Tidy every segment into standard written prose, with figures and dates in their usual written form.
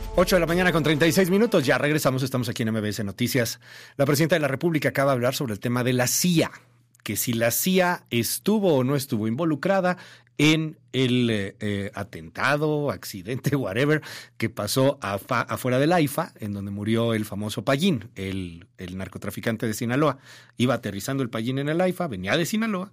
8 de la mañana con 36 minutos. Ya regresamos, estamos aquí en MBS Noticias. La presidenta de la República acaba de hablar sobre el tema de la CIA, que si la CIA estuvo o no estuvo involucrada en el atentado, accidente, whatever, que pasó afuera del AIFA, en donde murió el famoso Pallín, el narcotraficante de Sinaloa. Iba aterrizando el Pallín en el AIFA, venía de Sinaloa,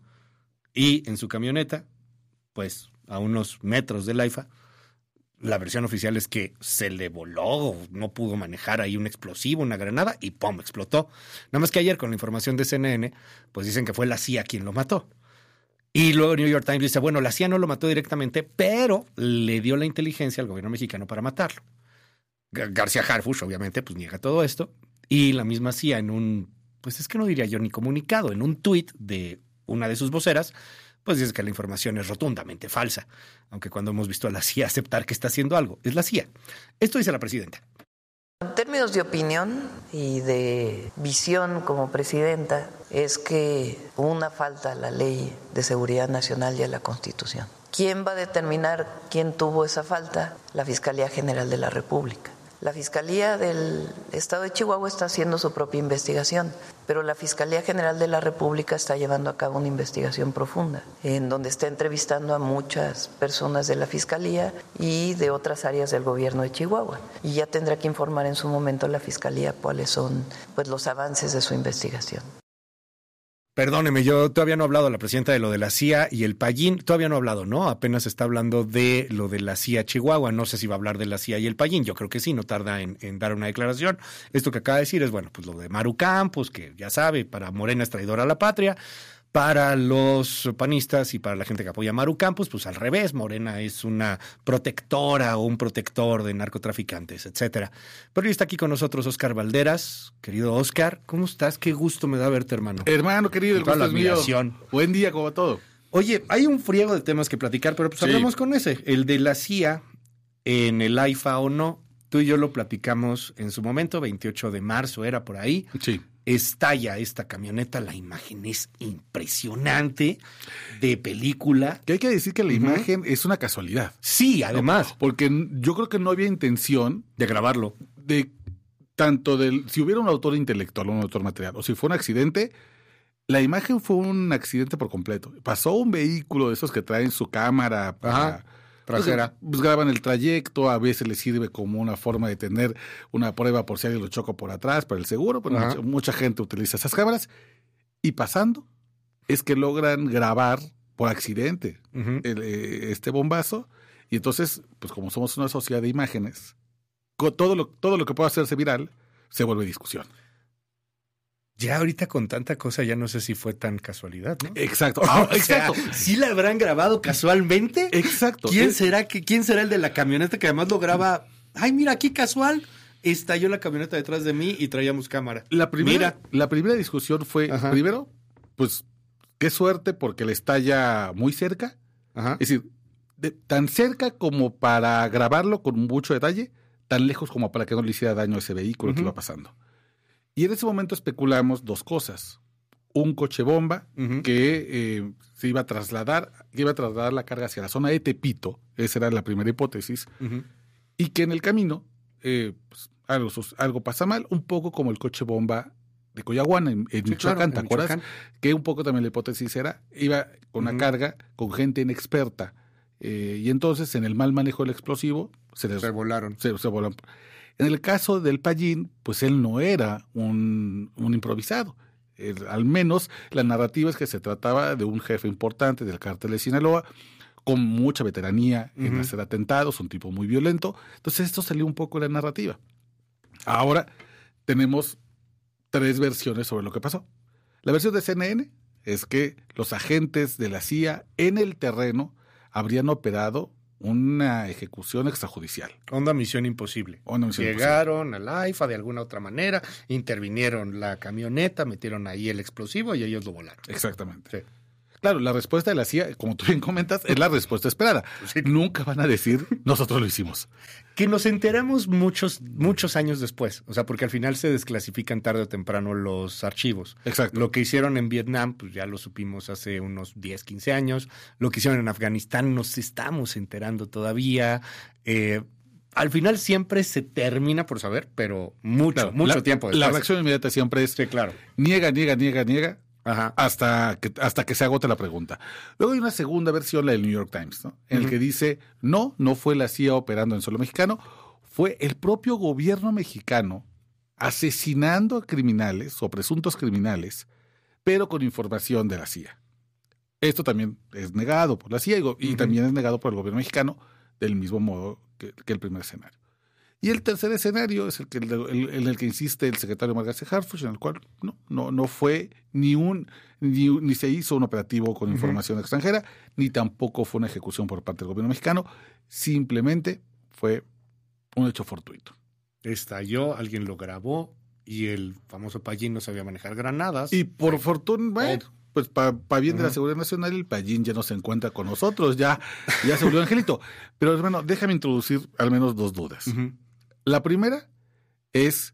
y en su camioneta, pues a unos metros del AIFA, la versión oficial es que se le voló, no pudo manejar ahí un explosivo, una granada, y ¡pum!, explotó. Nada más que ayer, con la información de CNN, pues dicen que fue la CIA quien lo mató. Y luego New York Times dice, bueno, la CIA no lo mató directamente, pero le dio la inteligencia al gobierno mexicano para matarlo. García Harfuch, obviamente, pues niega todo esto. Y la misma CIA en un, pues es que no diría yo ni comunicado, en un tuit de una de sus voceras, pues dice que la información es rotundamente falsa. Aunque cuando hemos visto a la CIA aceptar que está haciendo algo, es la CIA. Esto dice la presidenta. En términos de opinión y de visión como presidenta, es que hubo una falta a la Ley de Seguridad Nacional y a la Constitución. ¿Quién va a determinar quién tuvo esa falta? La Fiscalía General de la República. La Fiscalía del Estado de Chihuahua está haciendo su propia investigación, pero la Fiscalía General de la República está llevando a cabo una investigación profunda, en donde está entrevistando a muchas personas de la Fiscalía y de otras áreas del gobierno de Chihuahua. Y ya tendrá que informar en su momento la Fiscalía cuáles son, pues, los avances de su investigación. Perdóneme, yo todavía no he hablado a la presidenta de lo de la CIA y el Pallín. Todavía no he hablado, ¿no? Apenas está hablando de lo de la CIA Chihuahua. No sé si va a hablar de la CIA y el Pallín. Yo creo que sí, no tarda en dar una declaración. Esto que acaba de decir es, bueno, pues lo de Maru Campos, que ya sabe, para Morena es traidora a la patria. Para los panistas y para la gente que apoya a Maru Campos, pues al revés, Morena es una protectora o un protector de narcotraficantes, etcétera. Pero hoy está aquí con nosotros Oscar Valderas. Querido Oscar, ¿cómo estás? Qué gusto me da verte, hermano. Hermano querido, el gusto es mío. Buen día, como todo. Oye, hay un friego de temas que platicar, pero pues hablamos con ese. El de la CIA en el AIFA o no. Tú y yo lo platicamos en su momento, 28 de marzo, era por ahí. Sí. Estalla esta camioneta, la imagen es impresionante, de película. Que hay que decir que la imagen es una casualidad. Sí, además. No, porque yo creo que no había intención de grabarlo. De tanto si hubiera un autor intelectual o un autor material, o si fue un accidente, la imagen fue un accidente por completo. Pasó un vehículo de esos que traen su cámara para... trasera. Pues graban el trayecto, a veces les sirve como una forma de tener una prueba por si alguien lo choca por atrás, para el seguro, pero mucha gente utiliza esas cámaras. Y pasando, es que logran grabar por accidente este bombazo. Y entonces, pues como somos una sociedad de imágenes, todo lo que pueda hacerse viral se vuelve discusión. Ya ahorita con tanta cosa ya no sé si fue tan casualidad, ¿no? Exacto. Exacto. ¿Sí la habrán grabado casualmente? Exacto. ¿Quién será el de la camioneta que además lo graba? Ay, mira, aquí casual. Estalló la camioneta detrás de mí y traíamos cámara. La primera discusión fue, primero, pues, qué suerte porque le estalla muy cerca. Es decir, tan cerca como para grabarlo con mucho detalle, tan lejos como para que no le hiciera daño a ese vehículo que iba pasando. Y en ese momento especulamos dos cosas. Un coche bomba que se iba a trasladar la carga hacia la zona de Tepito, esa era la primera hipótesis, y que en el camino pues, algo pasa mal, un poco como el coche bomba de Coyahuana en Michoacán, ¿te acuerdas? Que un poco también la hipótesis iba con una carga con gente inexperta, y entonces en el mal manejo del explosivo se volaron. En el caso del Pallín, pues él no era un improvisado. Al menos la narrativa es que se trataba de un jefe importante del cártel de Sinaloa, con mucha veteranía en hacer atentados, un tipo muy violento. Entonces esto salió un poco de la narrativa. Ahora tenemos 3 versiones sobre lo que pasó. La versión de CNN es que los agentes de la CIA en el terreno habrían operado una ejecución extrajudicial. Onda Misión Imposible. Llegaron al AIFA de alguna otra manera, intervinieron la camioneta, metieron ahí el explosivo y ellos lo volaron. Exactamente. Sí. Claro, la respuesta de la CIA, como tú bien comentas, es la respuesta esperada. Sí. Nunca van a decir, nosotros lo hicimos. Que nos enteramos muchos años después. O sea, porque al final se desclasifican tarde o temprano los archivos. Exacto. Lo que hicieron en Vietnam, pues ya lo supimos hace unos 10, 15 años. Lo que hicieron en Afganistán nos estamos enterando todavía. al final siempre se termina por saber, pero mucho tiempo después. La reacción inmediata siempre es niega, ajá, hasta que se agote la pregunta. Luego hay una segunda versión, la del New York Times, ¿no? En el que dice, no fue la CIA operando en suelo mexicano, fue el propio gobierno mexicano asesinando a criminales o presuntos criminales, pero con información de la CIA. Esto también es negado por la CIA y también es negado por el gobierno mexicano, del mismo modo que el primer escenario. Y el tercer escenario es en el que insiste el secretario Margaret Harfuch, en el cual no fue ni se hizo un operativo con información extranjera, ni tampoco fue una ejecución por parte del gobierno mexicano, simplemente fue un hecho fortuito. Estalló, alguien lo grabó y el famoso Pallín no sabía manejar granadas. Y por fortuna, bueno, pues para bien de la seguridad nacional, el Pallín ya no se encuentra con nosotros, ya se volvió angelito. Pero hermano, déjame introducir al menos dos dudas. La primera es,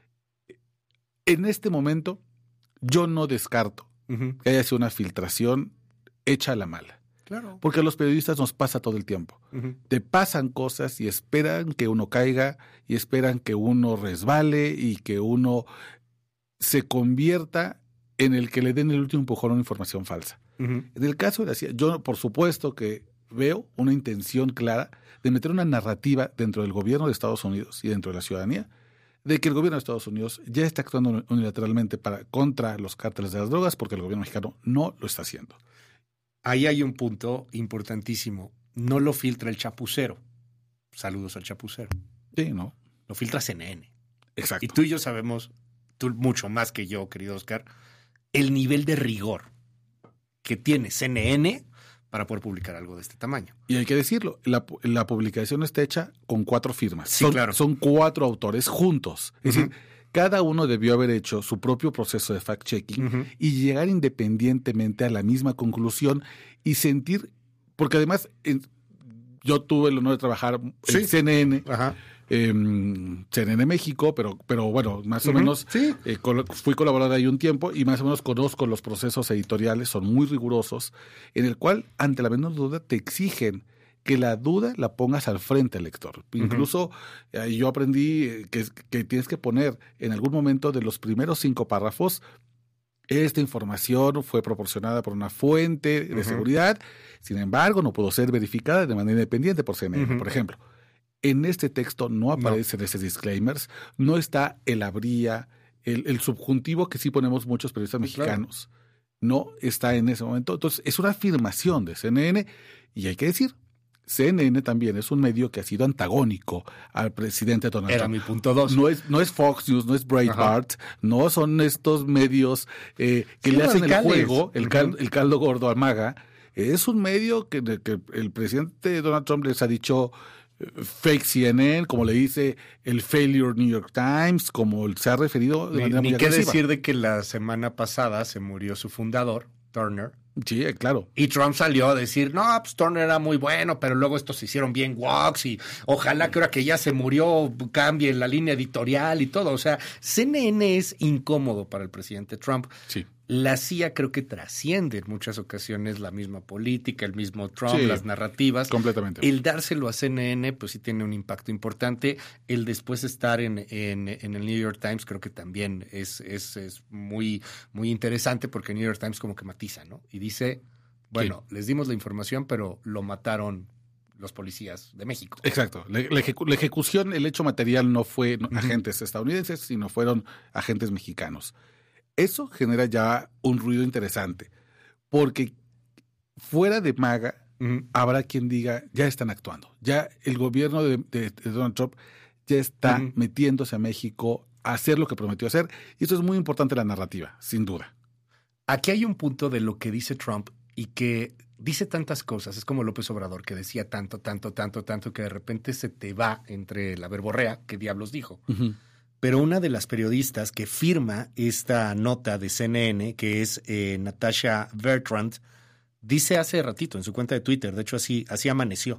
en este momento, yo no descarto que haya sido una filtración hecha a la mala. Claro. Porque a los periodistas nos pasa todo el tiempo. Te pasan cosas y esperan que uno caiga, y esperan que uno resbale y que uno se convierta en el que le den el último empujón a una información falsa. En el caso de la CIA, yo por supuesto que veo una intención clara de meter una narrativa dentro del gobierno de Estados Unidos y dentro de la ciudadanía de que el gobierno de Estados Unidos ya está actuando unilateralmente contra los cárteles de las drogas, porque el gobierno mexicano no lo está haciendo. Ahí hay un punto importantísimo. No lo filtra el chapucero. Saludos al chapucero. Sí, ¿no? Lo filtra CNN. Exacto. Y tú y yo sabemos, tú mucho más que yo, querido Oscar, el nivel de rigor que tiene CNN para poder publicar algo de este tamaño. Y hay que decirlo, la publicación está hecha con 4 firmas. Sí, claro. Son 4 autores juntos. Es decir, cada uno debió haber hecho su propio proceso de fact-checking y llegar independientemente a la misma conclusión y sentir, porque además yo tuve el honor de trabajar en CNN, CNN México, pero bueno, más o menos fui colaborador ahí un tiempo y más o menos conozco los procesos editoriales, son muy rigurosos, en el cual ante la menor duda te exigen que la duda la pongas al frente del lector. Incluso yo aprendí que tienes que poner en algún momento de los primeros 5 párrafos, esta información fue proporcionada por una fuente de seguridad, sin embargo no pudo ser verificada de manera independiente por CNN, por ejemplo. En este texto no aparecen esos disclaimers, no está el habría, el subjuntivo que sí ponemos muchos periodistas mexicanos, no está en ese momento. Entonces es una afirmación de CNN y hay que decir, CNN también es un medio que ha sido antagónico al presidente Donald Trump. Era mi punto 2. No es Fox News, no es Breitbart, no son estos medios que le hacen el juego, el caldo gordo al MAGA. Es un medio que el presidente Donald Trump les ha dicho fake CNN, como le dice el failure New York Times, como se ha referido de manera muy agresiva. Ni qué decir de que la semana pasada se murió su fundador, Turner. Sí, claro. Y Trump salió a decir, no, pues Turner era muy bueno, pero luego estos se hicieron bien woks y ojalá que ahora que ya se murió cambie la línea editorial y todo. O sea, CNN es incómodo para el presidente Trump. Sí. La CIA creo que trasciende en muchas ocasiones la misma política, el mismo Trump, las narrativas. Completamente. El dárselo a CNN, pues sí tiene un impacto importante. El después estar en el New York Times creo que también es muy, muy interesante porque el New York Times como que matiza, ¿no? Y dice, bueno, les dimos la información, pero lo mataron los policías de México. Exacto. La ejecución, el hecho material no fue agentes estadounidenses, sino fueron agentes mexicanos. Eso genera ya un ruido interesante, porque fuera de MAGA habrá quien diga, ya están actuando, ya el gobierno de Donald Trump ya está metiéndose a México a hacer lo que prometió hacer, y eso es muy importante en la narrativa, sin duda. Aquí hay un punto de lo que dice Trump y que dice tantas cosas, es como López Obrador, que decía tanto, que de repente se te va entre la verborrea, ¿qué diablos dijo? Pero una de las periodistas que firma esta nota de CNN, que es Natasha Bertrand, dice hace ratito en su cuenta de Twitter, de hecho así amaneció.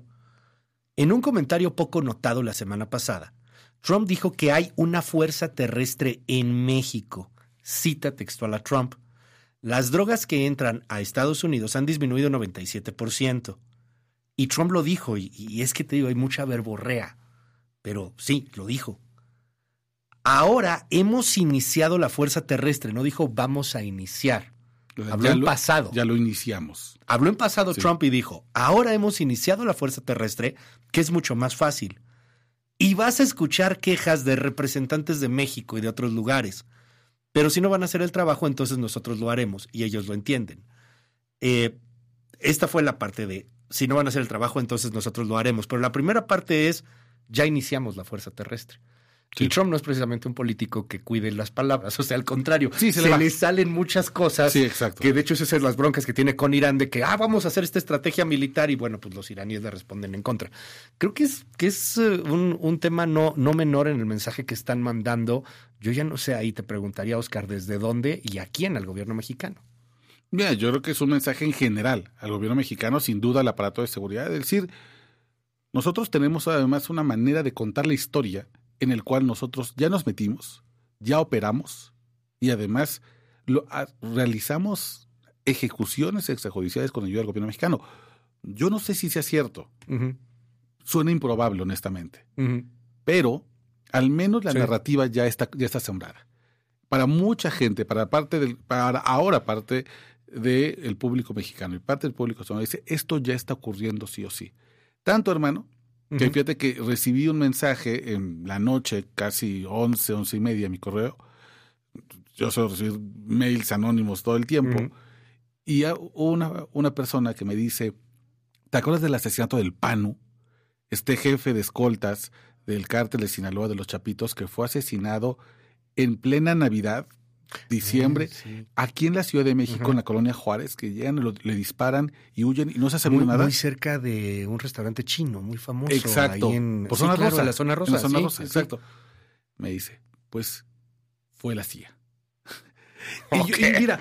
En un comentario poco notado la semana pasada, Trump dijo que hay una fuerza terrestre en México. Cita textual a Trump. Las drogas que entran a Estados Unidos han disminuido 97%. Y Trump lo dijo, y es que te digo, hay mucha verborrea. pero sí, lo dijo. Ahora hemos iniciado la fuerza terrestre, no dijo vamos a iniciar. Habló en pasado. Ya lo iniciamos. Habló en pasado Trump y dijo, ahora hemos iniciado la fuerza terrestre, que es mucho más fácil. Y vas a escuchar quejas de representantes de México y de otros lugares. Pero si no van a hacer el trabajo, entonces nosotros lo haremos. Y ellos lo entienden. Esta fue la parte de, si no van a hacer el trabajo, entonces nosotros lo haremos. Pero la primera parte es, ya iniciamos la fuerza terrestre. Sí. Y Trump no es precisamente un político que cuide las palabras, o sea, al contrario, se le salen muchas cosas, que de hecho esas son las broncas que tiene con Irán, de que vamos a hacer esta estrategia militar y bueno, pues los iraníes le responden en contra. Creo que es un tema no menor en el mensaje que están mandando. Yo ya no sé, ahí te preguntaría, Oscar, ¿desde dónde y a quién al gobierno mexicano? Mira, yo creo que es un mensaje en general al gobierno mexicano, sin duda al aparato de seguridad, es decir, nosotros tenemos además una manera de contar la historia en el cual nosotros ya nos metimos, ya operamos y además realizamos ejecuciones extrajudiciales con ayuda del gobierno mexicano. Yo no sé si sea cierto. Uh-huh. Suena improbable, honestamente. Uh-huh. Pero al menos la narrativa ya está sembrada. Para mucha gente, para parte del público mexicano y parte del público estadounidense, dice, esto ya está ocurriendo sí o sí. Tanto, hermano, que fíjate que recibí un mensaje en la noche, casi 11:30 en mi correo. Yo suelo recibir mails anónimos todo el tiempo. Y una persona que me dice, ¿te acuerdas del asesinato del Panu? Este jefe de escoltas del cártel de Sinaloa de los Chapitos que fue asesinado en plena Navidad, diciembre, aquí en la Ciudad de México, en la colonia Juárez, que llegan, le disparan y huyen y no se hace nada. Muy cerca de un restaurante chino muy famoso. Exacto. Ahí en Por zona rosa. La zona rosa. En la zona rosa, exacto. Me dice, pues fue la CIA. Okay. Y mira.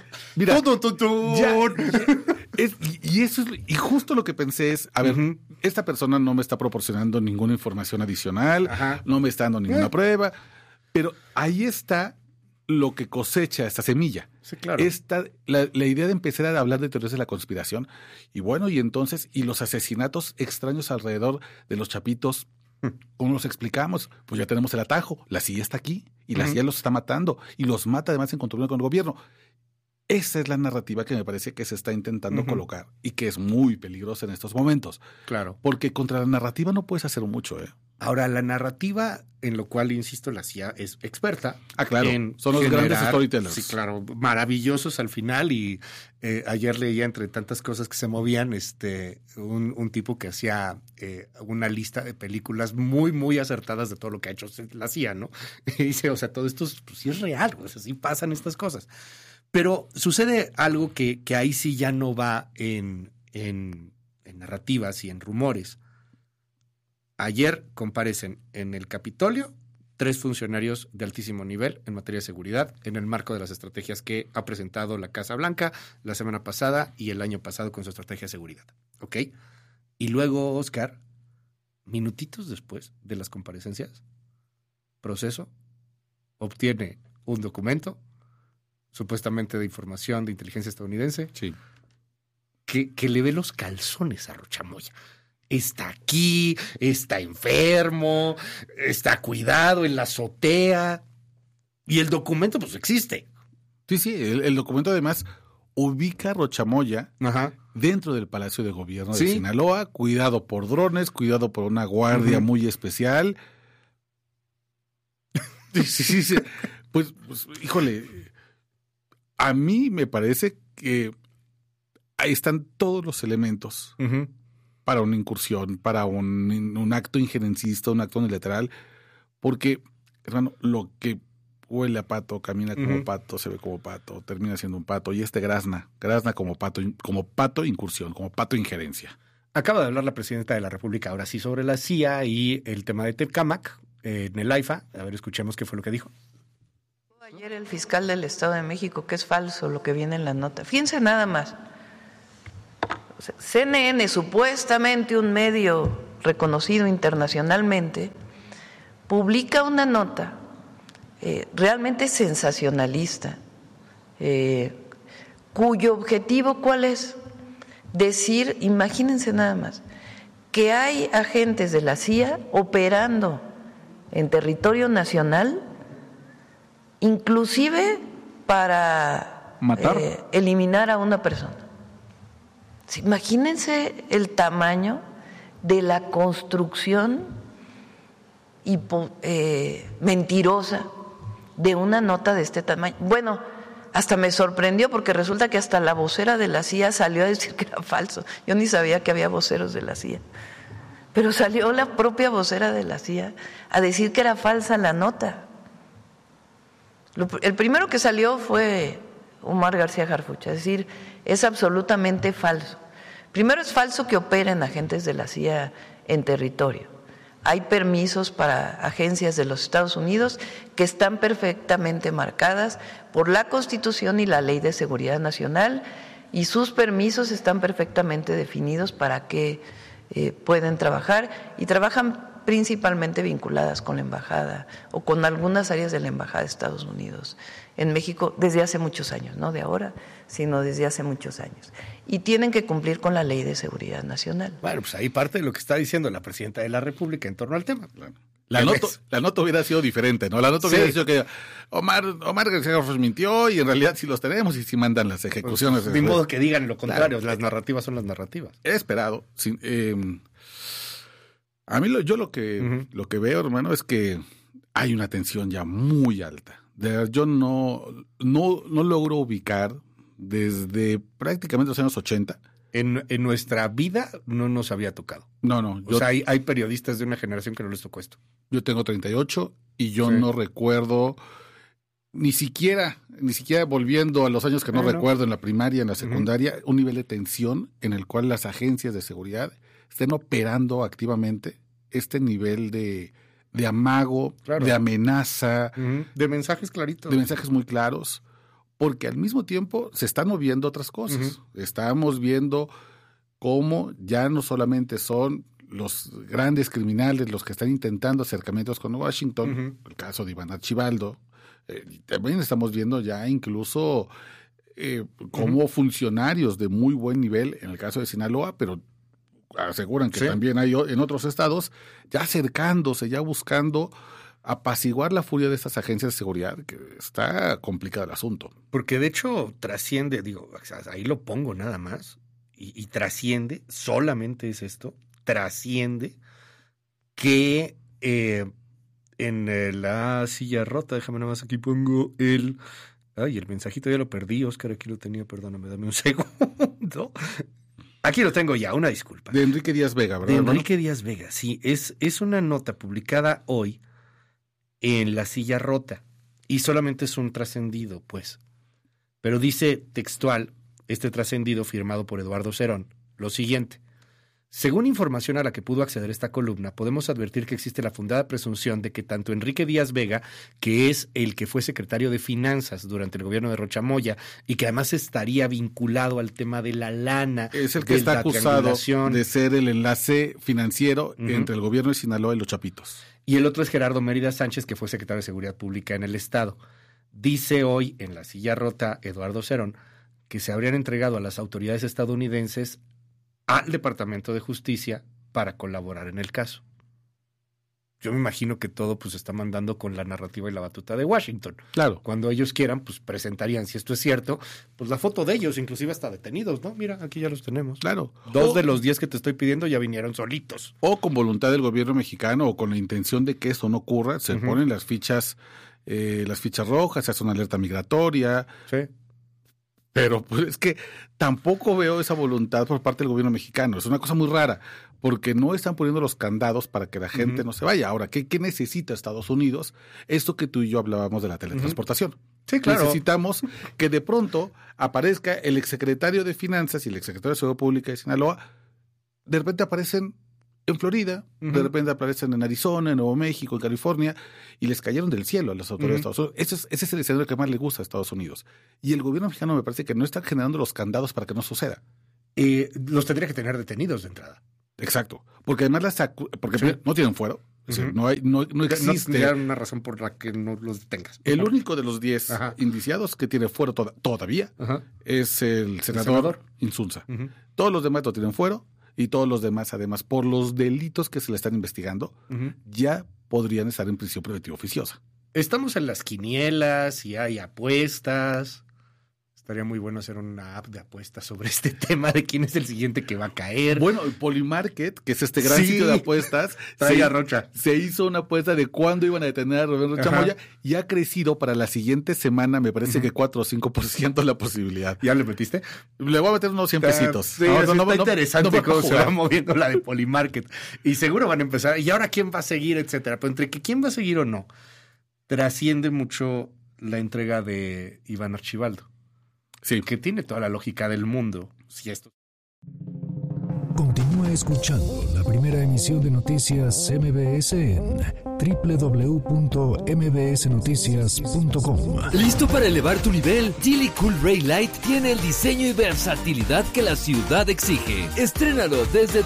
Y eso es, y justo lo que pensé es, a ver, esta persona no me está proporcionando ninguna información adicional, no me está dando ninguna prueba, pero ahí está lo que cosecha esta semilla. Sí, claro. La idea de empezar a hablar de teorías de la conspiración. Y bueno, y entonces, y los asesinatos extraños alrededor de los Chapitos, ¿cómo los explicamos? Pues ya tenemos el atajo. La CIA está aquí y la CIA los está matando y los mata además en control con el gobierno. Esa es la narrativa que me parece que se está intentando colocar y que es muy peligrosa en estos momentos. Claro. Porque contra la narrativa no puedes hacer mucho, ¿eh? Ahora, la narrativa, en lo cual, insisto, la CIA es experta. Claro, son los grandes storytellers. Sí, claro, maravillosos al final. Y ayer leía, entre tantas cosas que se movían, un tipo que hacía una lista de películas muy, muy acertadas de todo lo que ha hecho la CIA, ¿no? Y dice, o sea, todo esto pues, sí es real, o sea, sí pasan estas cosas. Pero sucede algo que ahí sí ya no va en narrativas y en rumores. Ayer comparecen en el Capitolio 3 funcionarios de altísimo nivel en materia de seguridad en el marco de las estrategias que ha presentado la Casa Blanca la semana pasada y el año pasado con su estrategia de seguridad. ¿Ok? Y luego, Oscar, minutitos después de las comparecencias, Proceso obtiene un documento supuestamente de información de inteligencia estadounidense que le ve los calzones a Rochamoya. Está aquí, está enfermo, está cuidado en la azotea. Y el documento, pues, existe. Sí, el documento además ubica a Rochamoya dentro del Palacio de Gobierno de Sinaloa, cuidado por drones, cuidado por una guardia muy especial. Sí. Pues, híjole, a mí me parece que ahí están todos los elementos para una incursión, para un acto injerencista, un acto unilateral, porque, hermano, lo que huele a pato, camina como pato, se ve como pato, termina siendo un pato, y grazna como pato incursión, como pato injerencia. Acaba de hablar la presidenta de la República, ahora sí, sobre la CIA y el tema de Tecámac en el AIFA. A ver, escuchemos qué fue lo que dijo. Ayer el fiscal del Estado de México, que es falso lo que viene en la nota. Fíjense nada más. O sea, CNN, supuestamente un medio reconocido internacionalmente, publica una nota realmente sensacionalista, cuyo objetivo, ¿cuál es? Decir, imagínense nada más, que hay agentes de la CIA operando en territorio nacional, inclusive para matar, eliminar a una persona. Imagínense el tamaño de la construcción mentirosa de una nota de este tamaño. Bueno, hasta me sorprendió porque resulta que hasta la vocera de la CIA salió a decir que era falso. Yo ni sabía que había voceros de la CIA. Pero salió la propia vocera de la CIA a decir que era falsa la nota. El primero que salió fue Omar García Harfuch, es decir, es absolutamente falso. Primero, es falso que operen agentes de la CIA en territorio. Hay permisos para agencias de los Estados Unidos que están perfectamente marcadas por la Constitución y la Ley de Seguridad Nacional, y sus permisos están perfectamente definidos para que pueden trabajar, y trabajan principalmente vinculadas con la embajada o con algunas áreas de la embajada de Estados Unidos en México desde hace muchos años, no de ahora, sino desde hace muchos años. Y tienen que cumplir con la Ley de Seguridad Nacional. Bueno, pues ahí parte de lo que está diciendo la Presidenta de la República en torno al tema. La nota hubiera sido diferente, ¿no? La nota hubiera sido que Omar García Harfuch mintió y en realidad sí los tenemos y sí mandan las ejecuciones. Pues, de modo que digan lo contrario, claro. Las narrativas son las narrativas. He esperado. A mí lo que veo, hermano, es que hay una tensión ya muy alta. Yo no logro ubicar desde prácticamente los años 80. En nuestra vida no nos había tocado. No. O sea, hay periodistas de una generación que no les tocó esto. Yo tengo 38 y yo no recuerdo, ni siquiera volviendo a los años que no recuerdo, en la primaria, en la secundaria, un nivel de tensión en el cual las agencias de seguridad estén operando activamente este nivel de amago, de amenaza. De mensajes claritos. De mensajes muy claros. Porque al mismo tiempo se están moviendo otras cosas. Estamos viendo cómo ya no solamente son los grandes criminales los que están intentando acercamientos con Washington, el caso de Iván Archibaldo, también estamos viendo ya incluso cómo funcionarios de muy buen nivel, en el caso de Sinaloa, pero aseguran que también hay en otros estados, ya acercándose, ya buscando apaciguar la furia de estas agencias de seguridad, que está complicado el asunto. Porque de hecho trasciende, ahí lo pongo nada más, y trasciende, solamente es esto, trasciende que en la silla rota, déjame nada más, aquí pongo el mensajito ya lo perdí, Oscar, aquí lo tenía, perdóname, dame un segundo. Aquí lo tengo ya, una disculpa. De Enrique Díaz Vega, ¿verdad? De Enrique Díaz Vega, sí, es una nota publicada hoy en La Silla Rota, y solamente es un trascendido, pues. Pero dice textual, este trascendido firmado por Eduardo Cerón, lo siguiente: según información a la que pudo acceder esta columna, podemos advertir que existe la fundada presunción de que tanto Enrique Díaz Vega, que es el que fue secretario de Finanzas durante el gobierno de Rocha Moya, y que además estaría vinculado al tema de la lana, es el que está acusado de ser el enlace financiero entre el gobierno de Sinaloa y los Chapitos. Y el otro es Gerardo Mérida Sánchez, que fue secretario de Seguridad Pública en el Estado. Dice hoy en La Silla Rota Eduardo Cerón que se habrían entregado a las autoridades estadounidenses al Departamento de Justicia para colaborar en el caso. Yo me imagino que todo pues está mandando con la narrativa y la batuta de Washington. Claro. Cuando ellos quieran, pues presentarían, si esto es cierto, pues la foto de ellos, inclusive hasta detenidos, ¿no? Mira, aquí ya los tenemos. Claro. 2 de los 10 que te estoy pidiendo ya vinieron solitos. O con voluntad del gobierno mexicano o con la intención de que esto no ocurra, se ponen las fichas rojas, se hace una alerta migratoria. Sí. Pero pues es que tampoco veo esa voluntad por parte del gobierno mexicano. Es una cosa muy rara, porque no están poniendo los candados para que la gente no se vaya. Ahora, ¿qué necesita Estados Unidos? Esto que tú y yo hablábamos de la teletransportación. Sí, claro. Necesitamos que de pronto aparezca el exsecretario de Finanzas y el exsecretario de Seguridad Pública de Sinaloa. De repente aparecen en Florida, de repente aparecen en Arizona, en Nuevo México, en California, y les cayeron del cielo a las autoridades de Estados Unidos. Ese es el escenario que más le gusta a Estados Unidos. Y el gobierno mexicano me parece que no está generando los candados para que no suceda. Los tendría que tener detenidos de entrada. Exacto. Porque además no tienen fuero. Es decir, no existe. No una razón por la que no los detengas. El único de los 10 indiciados que tiene fuero todavía es el senador Insunza. Todos los demás no tienen fuero. y todos los demás, además, por los delitos que se le están investigando, ya podrían estar en prisión preventiva oficiosa. Estamos en las quinielas y hay apuestas. Estaría muy bueno hacer una app de apuestas sobre este tema de quién es el siguiente que va a caer. Bueno, Polymarket, que es este gran sitio de apuestas, se hizo una apuesta de cuándo iban a detener a Rubén Rocha Moya y ha crecido para la siguiente semana, me parece que 4 o 5% la posibilidad. ¿Ya le metiste? Le voy a meter unos 100 pesitos. Sí, está interesante cómo se va moviendo la de Polymarket. Y seguro van a empezar. ¿Y ahora quién va a seguir, etcétera? Pero entre que quién va a seguir o no, trasciende mucho la entrega de Iván Archibaldo. Sí, que tiene toda la lógica del mundo. Si esto... Continúa escuchando la primera emisión de Noticias MBS en www.mbsnoticias.com. ¿Listo para elevar tu nivel? Geely Cool Ray Light tiene el diseño y versatilidad que la ciudad exige. Estrénalo desde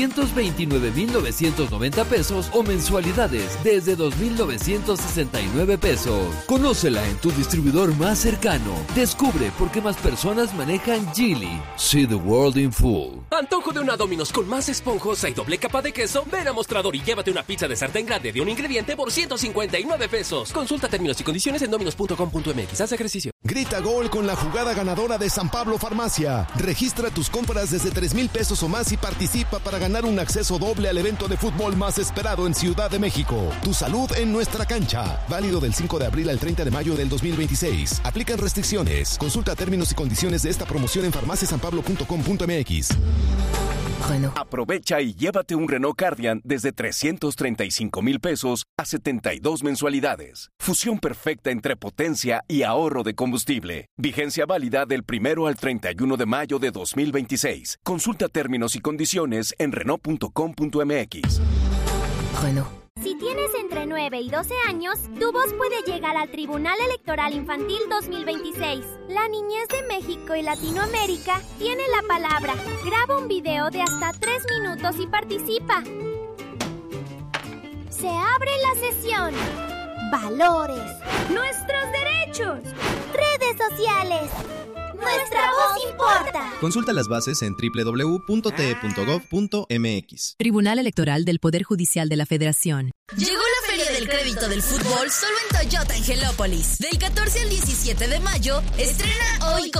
329,990 pesos o mensualidades desde 2,969 pesos. Conócela en tu distribuidor más cercano. Descubre por qué más personas manejan Geely. See the world in full. Antojo de una Domino's con más esponjosa y doble capa de queso. Ven a Mostrador y llévate una pizza de sartén grande de un ingrediente por 159 pesos. Consulta términos y condiciones en dominos.com.mx. Haz ejercicio. Grita gol con la jugada ganadora de San Pablo Farmacia. Registra tus compras desde 3,000 pesos o más y participa para ganar un acceso doble al evento de fútbol más esperado en Ciudad de México. Tu salud en nuestra cancha. Válido del 5 de abril al 30 de mayo del 2026. Aplican restricciones. Consulta términos y condiciones de esta promoción en farmaciasanpablo.com.mx. Aprovecha y llévate un Renault Cardian desde 335,000 pesos a 72 mensualidades. Fusión perfecta entre potencia y ahorro de combustible. Vigencia válida del 1 al 31 de mayo de 2026. Consulta términos y condiciones en Renault.com.mx. Si tienes entre 9 y 12 años, tu voz puede llegar al Tribunal Electoral Infantil 2026. La niñez de México y Latinoamérica tiene la palabra. Graba un video de hasta 3 minutos y participa. Se abre la sesión. Valores. Nuestros derechos. Redes sociales. Nuestra voz importa. Consulta las bases en www.te.gov.mx. Tribunal Electoral del Poder Judicial de la Federación. Llegó la Feria del Crédito del Fútbol solo en Toyota Angelópolis. Del 14 al 17 de mayo, estrena hoy